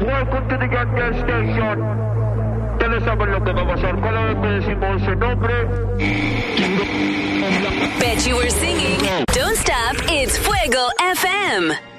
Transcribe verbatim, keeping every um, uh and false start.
Welcome to the Gas Station. Ustedes saben lo que va a pasar cada vez que decimos ese nombre. Bet you were singing. Don't stop, it's Fuego F M.